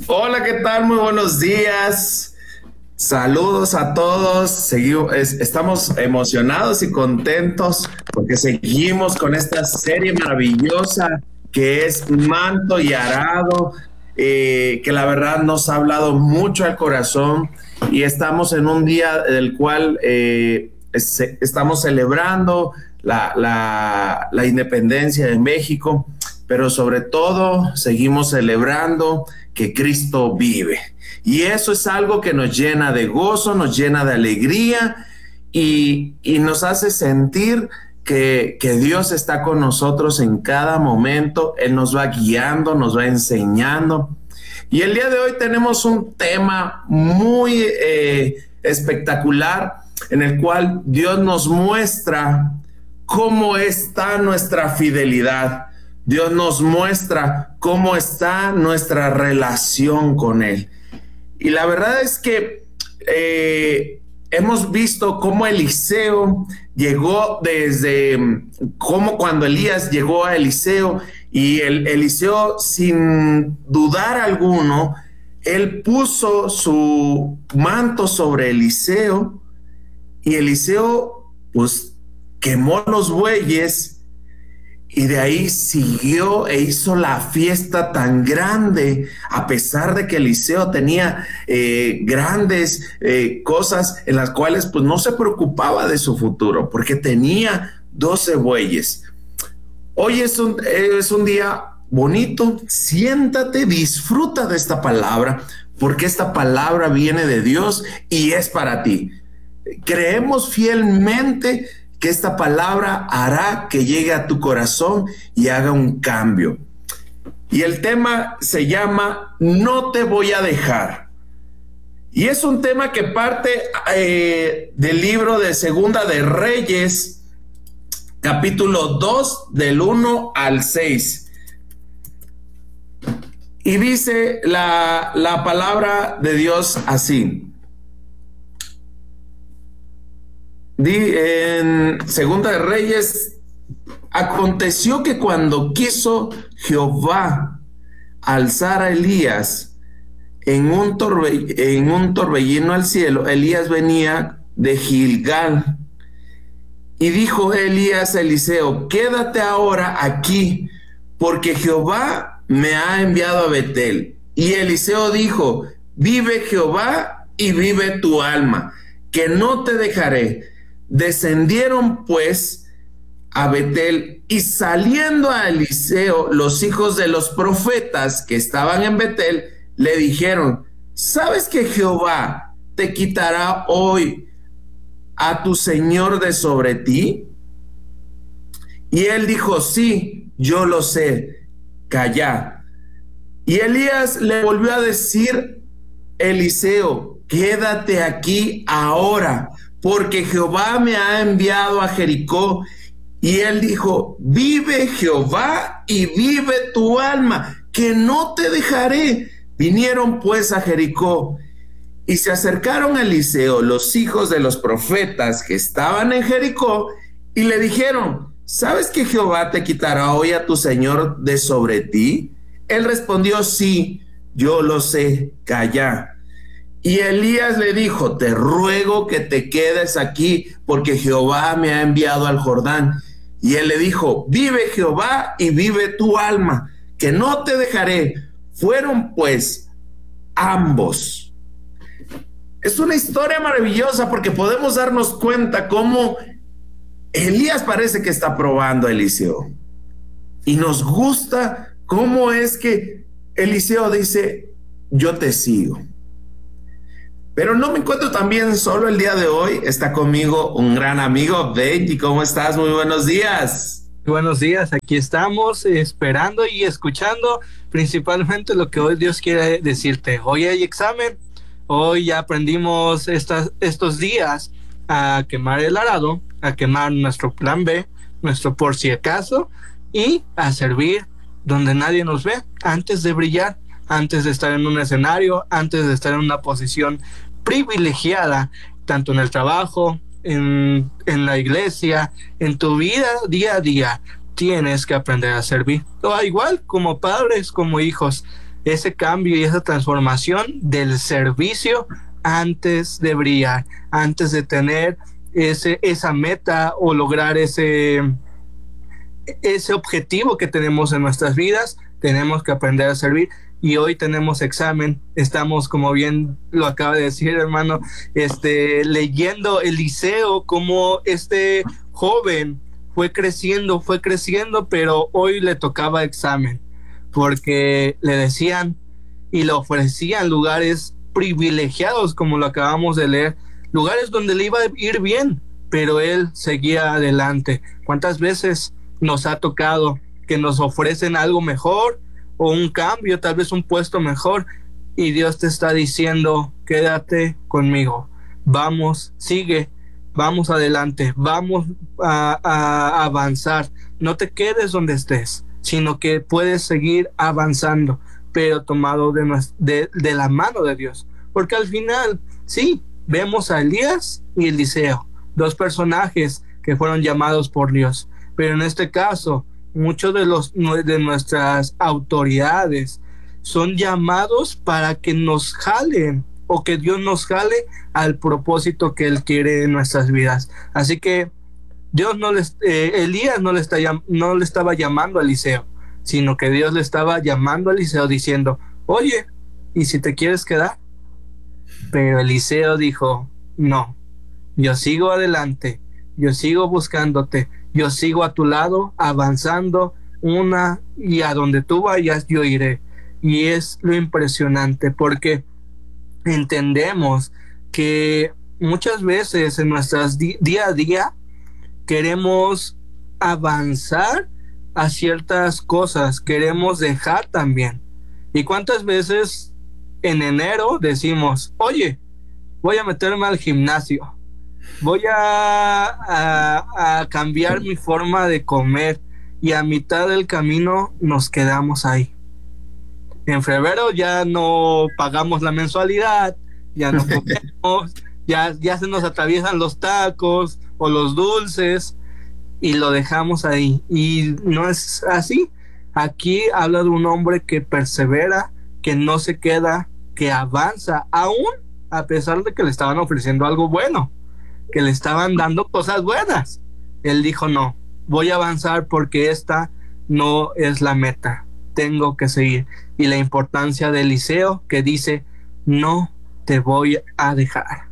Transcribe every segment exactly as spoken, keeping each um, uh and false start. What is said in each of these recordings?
Hola, ¿qué tal? Muy buenos días. Saludos a todos. Seguimos, es- estamos emocionados y contentos porque seguimos con esta serie maravillosa que es Manto y Arado, eh, que la verdad nos ha hablado mucho al corazón y estamos en un día del cual eh, es- estamos celebrando la, la la independencia de México, pero sobre todo seguimos celebrando que Cristo vive. Y eso es algo que nos llena de gozo, nos llena de alegría y, y nos hace sentir que, que Dios está con nosotros en cada momento. Él nos va guiando, nos va enseñando. Y el día de hoy tenemos un tema muy eh, espectacular en el cual Dios nos muestra cómo está nuestra fidelidad. Dios nos muestra cómo está nuestra relación con Él. Y la verdad es que eh, hemos visto cómo Eliseo llegó desde, cómo cuando Elías llegó a Eliseo y el, Eliseo sin dudar alguno, él puso su manto sobre Eliseo y Eliseo pues quemó los bueyes y de ahí siguió e hizo la fiesta tan grande, a pesar de que Eliseo tenía eh, grandes eh, cosas en las cuales pues no se preocupaba de su futuro, porque tenía doce bueyes. Hoy es un, es un día bonito, siéntate, disfruta de esta palabra, porque esta palabra viene de Dios y es para ti. Creemos fielmente que esta palabra hará que llegue a tu corazón y haga un cambio. Y el tema se llama No te voy a dejar. Y es un tema que parte eh, del libro de Segunda de Reyes, capítulo dos, del uno al seis. Y dice la, la palabra de Dios así. En Segunda de Reyes, aconteció que cuando quiso Jehová alzar a Elías en un, torbe, en un torbellino al cielo, Elías venía de Gilgal. Y dijo Elías a Eliseo, quédate ahora aquí, porque Jehová me ha enviado a Betel. Y Eliseo dijo, vive Jehová y vive tu alma, que no te dejaré. Descendieron pues a Betel y saliendo a Eliseo, los hijos de los profetas que estaban en Betel le dijeron, ¿sabes que Jehová te quitará hoy a tu señor de sobre ti? Y él dijo, sí, yo lo sé, calla. Y Elías le volvió a decir, Eliseo, quédate aquí ahora, porque Jehová me ha enviado a Jericó. Y él dijo, vive Jehová y vive tu alma, que no te dejaré. Vinieron pues a Jericó y se acercaron a Eliseo los hijos de los profetas que estaban en Jericó y le dijeron, ¿sabes que Jehová te quitará hoy a tu señor de sobre ti? Él respondió, sí, yo lo sé, calla. Y Elías le dijo, te ruego que te quedes aquí, porque Jehová me ha enviado al Jordán. Y él le dijo, vive Jehová y vive tu alma, que no te dejaré. Fueron pues ambos. Es una historia maravillosa porque podemos darnos cuenta cómo Elías parece que está probando a Eliseo. Y nos gusta cómo es que Eliseo dice, yo te sigo. Pero no me encuentro también solo el día de hoy. Está conmigo un gran amigo, Benji. ¿Cómo estás? Muy buenos días. Buenos días, aquí estamos esperando y escuchando principalmente lo que hoy Dios quiere decirte. Hoy hay examen, hoy ya aprendimos estas, estos días a quemar el arado, a quemar nuestro plan B, nuestro por si acaso, y a servir donde nadie nos ve, antes de brillar, antes de estar en un escenario, antes de estar en una posición privilegiada, tanto en el trabajo, en, en la iglesia, en tu vida día a día. Tienes que aprender a servir, o igual como padres, como hijos. ese cambio y esa transformación del servicio antes de brillar, antes de tener ese, esa meta o lograr ese, ese objetivo que tenemos en nuestras vidas. Tenemos que aprender a servir. Y hoy tenemos examen, estamos, como bien lo acaba de decir, hermano, este, leyendo Eliseo, como este joven fue creciendo, fue creciendo, pero hoy le tocaba examen, porque le decían y le ofrecían lugares privilegiados, como lo acabamos de leer, lugares donde le iba a ir bien, pero él seguía adelante. ¿Cuántas veces nos ha tocado que nos ofrecen algo mejor, o un cambio, tal vez un puesto mejor, y Dios te está diciendo, quédate conmigo, vamos, sigue, vamos adelante, vamos a, a avanzar, no te quedes donde estés, sino que puedes seguir avanzando, pero tomado de, de, de la mano de Dios, porque al final, sí, vemos a Elías y Eliseo, dos personajes que fueron llamados por Dios, pero en este caso, muchos de los de nuestras autoridades son llamados para que nos jalen, o que Dios nos jale al propósito que Él quiere en nuestras vidas. Así que Dios no les, eh, Elías no le, está, no le estaba llamando a Eliseo, sino que Dios le estaba llamando a Eliseo diciendo, oye, ¿y si te quieres quedar? Pero Eliseo dijo, no, yo sigo adelante, yo sigo buscándote, yo sigo a tu lado, avanzando una, y a donde tú vayas yo iré. Y es lo impresionante, porque entendemos que muchas veces en nuestras di- día a día queremos avanzar a ciertas cosas, queremos dejar también. ¿Y cuántas veces en enero decimos, oye, voy a meterme al gimnasio, voy a, a, a cambiar mi forma de comer, y a mitad del camino nos quedamos ahí? En febrero ya no pagamos la mensualidad, ya no comemos, ya, ya se nos atraviesan los tacos o los dulces y lo dejamos ahí. Y no es así. Aquí habla de un hombre que persevera, que no se queda, que avanza, aún a pesar de que le estaban ofreciendo algo bueno, que le estaban dando cosas buenas. Él dijo, no, voy a avanzar porque esta no es la meta, tengo que seguir. Y la importancia de Eliseo, que dice, no te voy a dejar.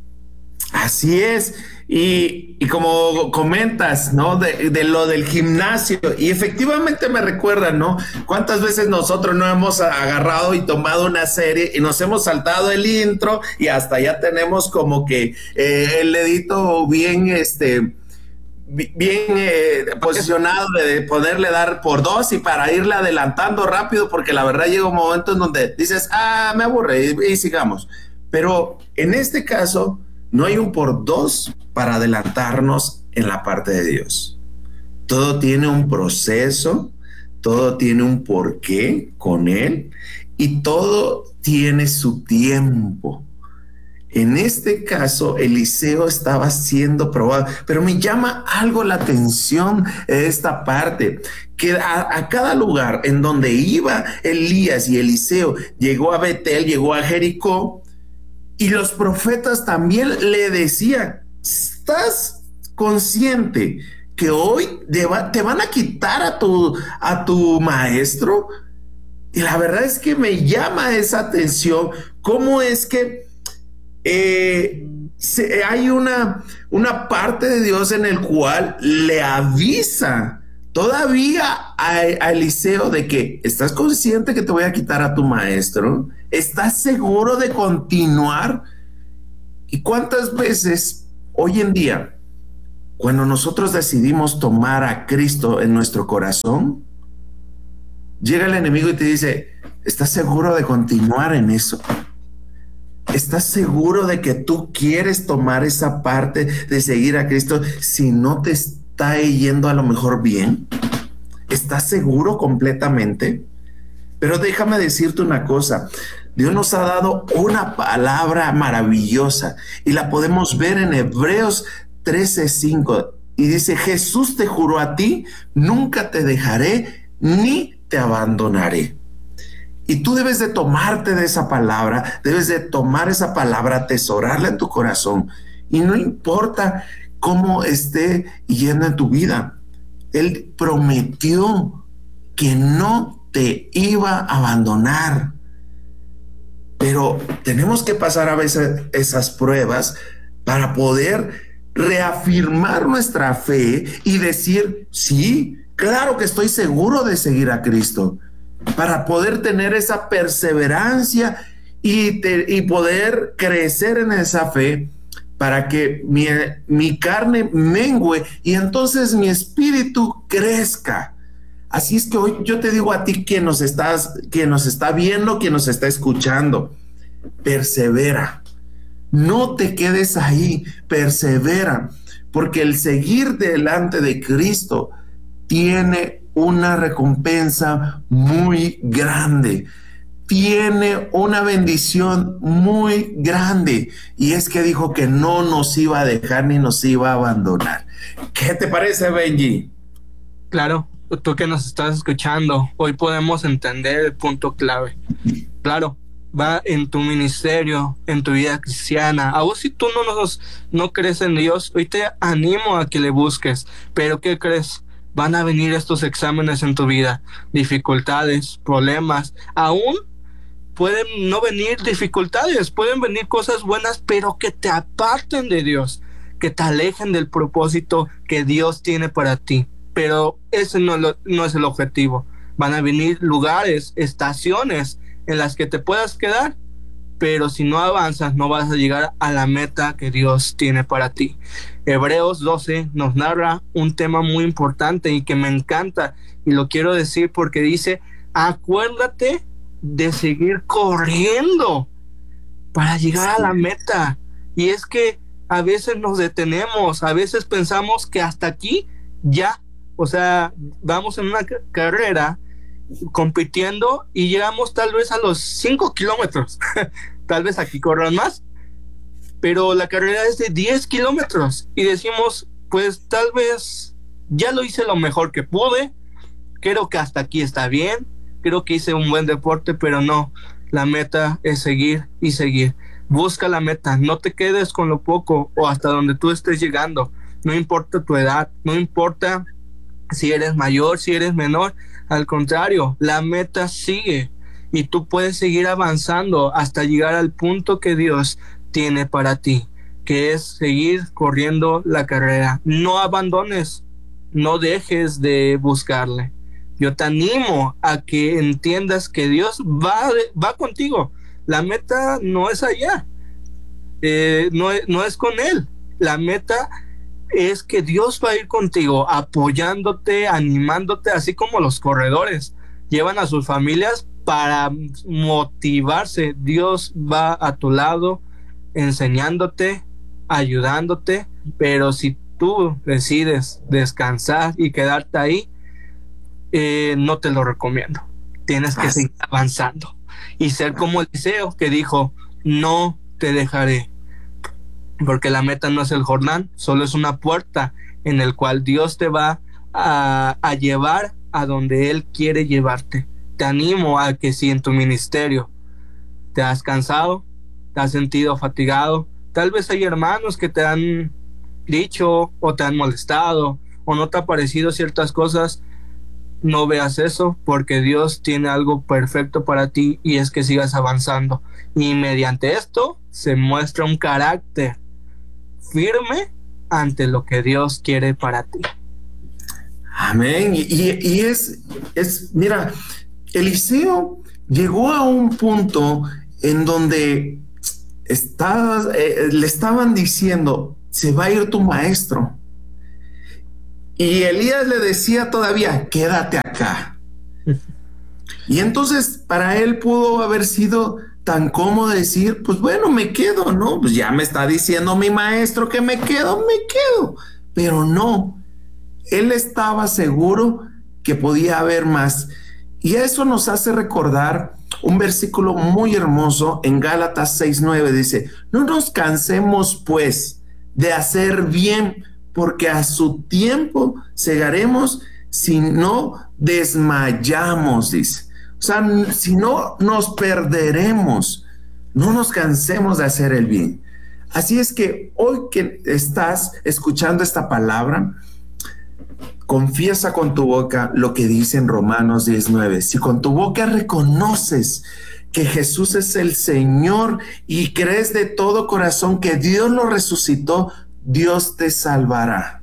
Así es. Y, y como comentas, ¿no? De, de lo del gimnasio, y efectivamente me recuerda, ¿no? Cuántas veces nosotros no hemos agarrado y tomado una serie y nos hemos saltado el intro y hasta ya tenemos como que eh, el dedito bien, este, bien eh, posicionado de poderle dar por dos y para irle adelantando rápido, porque la verdad llega un momento en donde dices, ah, me aburre y, y sigamos. Pero en este caso, no hay un por dos para adelantarnos en la parte de Dios. Todo tiene un proceso, todo tiene un porqué con Él y todo tiene su tiempo. En este caso, Eliseo estaba siendo probado, pero me llama algo la atención esta parte, que a, a cada lugar en donde iba Elías y Eliseo, llegó a Betel, llegó a Jericó, y los profetas también le decían, ¿estás consciente que hoy te van a quitar a tu, a tu maestro? Y la verdad es que me llama esa atención, cómo es que eh, se, hay una, una parte de Dios en el cual le avisa todavía a, a Eliseo de que estás consciente que te voy a quitar a tu maestro, estás seguro de continuar. ¿Y cuántas veces hoy en día, cuando nosotros decidimos tomar a Cristo en nuestro corazón, llega el enemigo y te dice, ¿estás seguro de continuar en eso? ¿Estás seguro de que tú quieres tomar esa parte de seguir a Cristo si no te está yendo a lo mejor bien? ¿Estás seguro completamente? Pero déjame decirte una cosa, Dios nos ha dado una palabra maravillosa y la podemos ver en Hebreos trece cinco, y dice, Jesús te juró a ti, nunca te dejaré ni te abandonaré. Y tú debes de tomarte de esa palabra, debes de tomar esa palabra, atesorarla en tu corazón. Y no importa cómo esté yendo en tu vida. Él prometió que no te iba a abandonar. Pero tenemos que pasar a veces esas pruebas para poder reafirmar nuestra fe y decir, sí, claro que estoy seguro de seguir a Cristo, para poder tener esa perseverancia y, te, y poder crecer en esa fe, para que mi, mi carne mengüe y entonces mi espíritu crezca. Así es que hoy yo te digo a ti, quien nos estás, quien nos está viendo, quien nos está escuchando, persevera. No te quedes ahí, persevera, porque el seguir delante de Cristo tiene una recompensa muy grande, tiene una bendición muy grande, y es que dijo que no nos iba a dejar ni nos iba a abandonar. ¿Qué te parece, Benji? Claro, tú que nos estás escuchando, hoy podemos entender el punto clave. Claro, va en tu ministerio, en tu vida cristiana. Aún si tú no, nos, no crees en Dios, hoy te animo a que le busques. Pero ¿qué crees? Van a venir estos exámenes en tu vida, dificultades, problemas. Aún pueden no venir dificultades, pueden venir cosas buenas, pero que te aparten de Dios, que te alejen del propósito que Dios tiene para ti. Pero ese no, lo, no es el objetivo. Van a venir lugares, estaciones en las que te puedas quedar, pero si no avanzas no vas a llegar a la meta que Dios tiene para ti. Hebreos doce nos narra un tema muy importante y que me encanta, y lo quiero decir porque dice: acuérdate de seguir corriendo para llegar a la meta. Y es que a veces nos detenemos, a veces pensamos que hasta aquí ya, o sea, vamos en una carrera compitiendo y llegamos tal vez a los cinco kilómetros. Tal vez aquí corran más, pero la carrera es de diez kilómetros y decimos, pues tal vez ya lo hice lo mejor que pude, creo que hasta aquí está bien, creo que hice un buen deporte, pero no, la meta es seguir y seguir. Busca la meta, no te quedes con lo poco o hasta donde tú estés llegando. No importa tu edad, no importa si eres mayor, si eres menor, al contrario, la meta sigue y tú puedes seguir avanzando hasta llegar al punto que Dios tiene para ti, que es seguir corriendo la carrera. No abandones, no dejes de buscarle. Yo te animo a que entiendas que Dios va, va contigo. La meta no es allá, eh, no, no es con Él. La meta es que Dios va a ir contigo, apoyándote, animándote, así como los corredores llevan a sus familias para motivarse. Dios va a tu lado, enseñándote, ayudándote, pero si tú decides descansar y quedarte ahí, eh, no te lo recomiendo. Tienes que seguir avanzando y ser como Eliseo, que dijo: no te dejaré. Porque la meta no es el Jordán, solo es una puerta en el cual Dios te va a, a llevar a donde Él quiere llevarte. Te animo a que si en tu ministerio te has cansado, te has sentido fatigado, tal vez hay hermanos que te han dicho o te han molestado o no te ha parecido ciertas cosas, no veas eso, porque Dios tiene algo perfecto para ti y es que sigas avanzando. Y mediante esto se muestra un carácter firme ante lo que Dios quiere para ti. Amén. Y, y es, es, mira, Eliseo llegó a un punto en donde estaba, eh, le estaban diciendo: se va a ir tu maestro. Y Elías le decía todavía: quédate acá. Y entonces para él pudo haber sido tan cómodo decir: pues bueno, me quedo, ¿no? Pues ya me está diciendo mi maestro que me quedo, me quedo. Pero no, él estaba seguro que podía haber más. Y eso nos hace recordar un versículo muy hermoso en Gálatas seis nueve. Dice: no nos cansemos pues de hacer bien, porque a su tiempo segaremos si no desmayamos, dice. O sea, si no, nos perderemos. No nos cansemos de hacer el bien. Así es que hoy que estás escuchando esta palabra, confiesa con tu boca lo que dice en Romanos diecinueve. Si con tu boca reconoces que Jesús es el Señor y crees de todo corazón que Dios lo resucitó, Dios te salvará.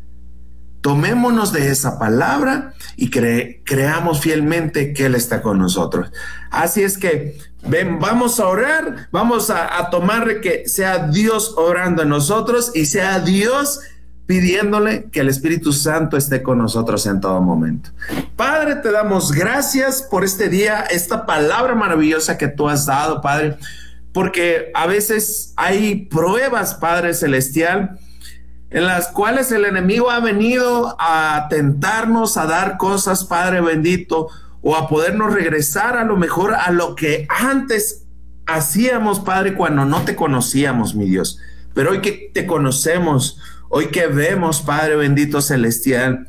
Tomémonos de esa palabra y cre creamos fielmente que Él está con nosotros. Así es que ven, vamos a orar, vamos a, a tomar que sea Dios orando en nosotros y sea Dios pidiéndole que el Espíritu Santo esté con nosotros en todo momento. Padre, te damos gracias por este día, esta palabra maravillosa que tú has dado, Padre, porque a veces hay pruebas, Padre Celestial, en las cuales el enemigo ha venido a tentarnos, a dar cosas, Padre bendito, o a podernos regresar a lo mejor a lo que antes hacíamos, Padre, cuando no te conocíamos, mi Dios. Pero hoy que te conocemos, hoy que vemos, Padre bendito celestial,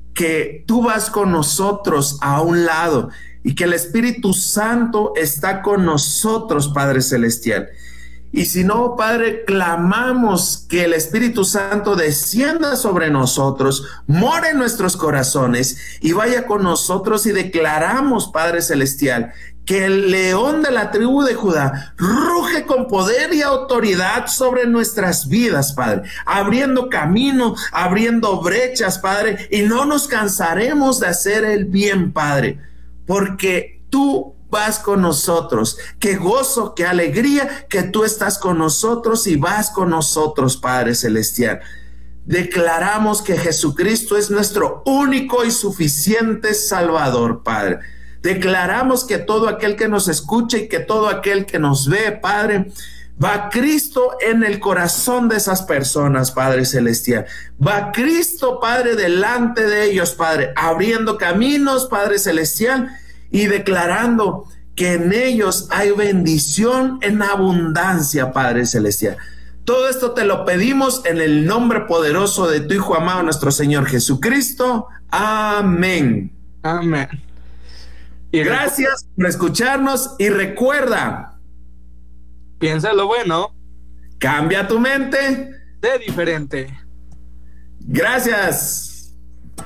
que tú vas con nosotros a un lado y que el Espíritu Santo está con nosotros, Padre celestial. Y si no, Padre, clamamos que el Espíritu Santo descienda sobre nosotros, more en nuestros corazones y vaya con nosotros, y declaramos, Padre Celestial, que el león de la tribu de Judá ruge con poder y autoridad sobre nuestras vidas, Padre, abriendo camino, abriendo brechas, Padre, y no nos cansaremos de hacer el bien, Padre, porque tú vas con nosotros. Qué gozo, qué alegría que tú estás con nosotros y vas con nosotros, Padre Celestial. Declaramos que Jesucristo es nuestro único y suficiente Salvador, Padre. Declaramos que todo aquel que nos escucha y que todo aquel que nos ve, Padre, va Cristo en el corazón de esas personas, Padre Celestial. Va Cristo, Padre, delante de ellos, Padre, abriendo caminos, Padre Celestial, y declarando que en ellos hay bendición en abundancia, Padre Celestial. Todo esto te lo pedimos en el nombre poderoso de tu Hijo amado, nuestro Señor Jesucristo. Amén. Amén. Y gracias por escucharnos y recuerda, piensa lo bueno, cambia tu mente sé diferente. Gracias.